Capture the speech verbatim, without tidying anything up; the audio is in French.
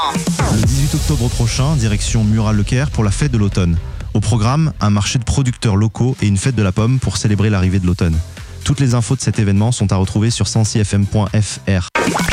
Le dix-huit octobre prochain, direction Murat-le-Caire pour la fête de l'automne. Au programme, un marché de producteurs locaux et une fête de la pomme pour célébrer l'arrivée de l'automne. Toutes les infos de cet événement sont à retrouver sur cent six f m point f r.